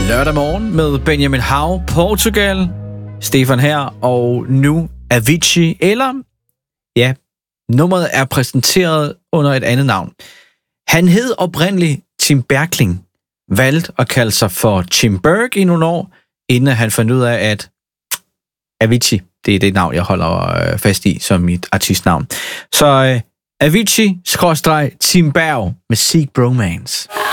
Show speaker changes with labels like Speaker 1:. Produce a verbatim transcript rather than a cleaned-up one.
Speaker 1: Lørdag morgen med Benjamin Hav, Portugal, Stefan her, og nu Avicii, eller ja, nummeret er præsenteret under et andet navn. Han hed oprindeligt Tim Bergling, valgte at kalde sig for Tim Berg i nogle år, inden han fandt ud af, at Avicii, det er det navn, jeg holder fast i som mit artistnavn. Så uh, Avicii-Tim Berg med Seek Bromance.